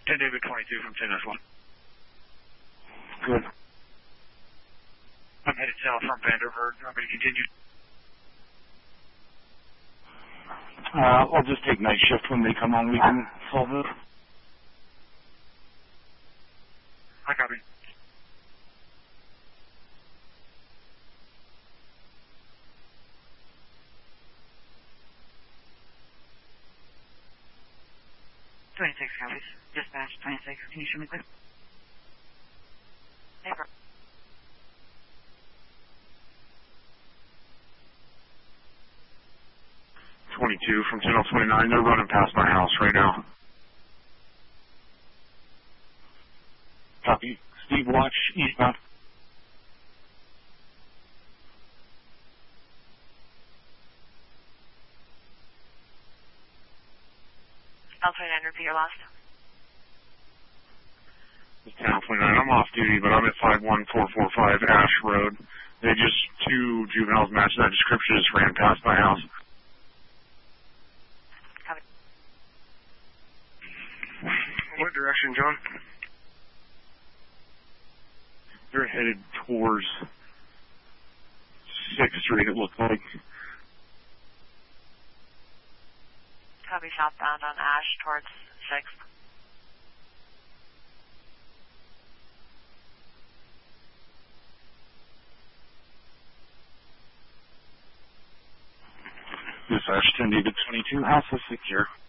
10 David 22 from 10S1. Good. I'm headed south from Vanderburg. I'm going to continue. I'll just take night shift when they come on. We can solve it. I copy. Copies. Dispatch 26. Can you show me clear? Paper. 22 from 1029. They're running past my house right now. Copy. Steve, watch eastbound. L29, repeat your last. 1029. I'm off duty, but I'm at 51445 Ash Road. They just, 2 juveniles matching that description, just ran past my house. Copy. What direction, John? They're headed towards 6th Street, it looks like. Copy, southbound on Ash towards 6th. Dispatch 10 David 22. House is secure.